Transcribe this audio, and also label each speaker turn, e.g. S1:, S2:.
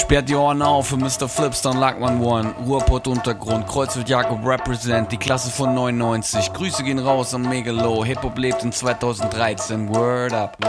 S1: Sperrt die Ohren auf für Mr. Flipstone, Lackman One, Ruhrpott Untergrund, Kreuzfeld Jakob represent, die Klasse von 99. Grüße gehen raus an Megalo, Hip-Hop lebt in 2013, Word up.